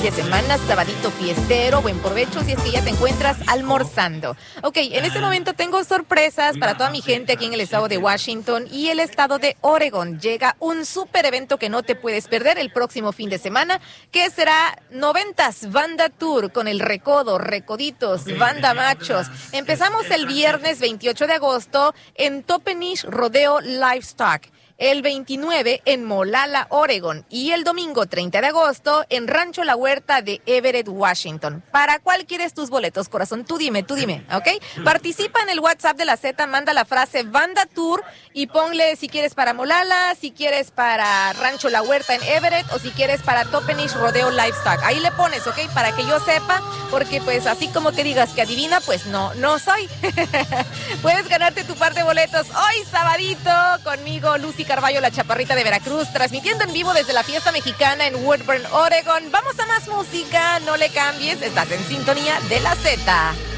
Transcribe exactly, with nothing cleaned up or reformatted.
de semana, sabadito fiestero, buen provecho si es que ya te encuentras almorzando. Ok, en este momento tengo sorpresas para toda mi gente aquí en el estado de Washington y el estado de Oregon. Llega un súper evento que no te puedes perder el próximo fin de semana, que será noventas Banda Tour con el Recodo, Recoditos, Banda Machos. Empezamos el viernes veintiocho de agosto en Toppenish Rodeo Livestock. El veintinueve en Molalla, Oregon, y el domingo treinta de agosto en Rancho La Huerta de Everett, Washington. ¿Para cuál quieres tus boletos, corazón? Tú dime, tú dime, ¿ok? Participa en el WhatsApp de la Z, manda la frase Banda Tour y ponle si quieres para Molalla, si quieres para Rancho La Huerta en Everett o si quieres para Toppenish Rodeo Livestock. Ahí le pones, ¿ok? Para que yo sepa, porque pues así como que digas que adivina, pues no, no soy. Puedes ganarte tu par de boletos hoy sabadito conmigo, Lucy Carballo, la chaparrita de Veracruz, transmitiendo en vivo desde la fiesta mexicana en Woodburn, Oregon. Vamos a más música, no le cambies, estás en sintonía de la Z.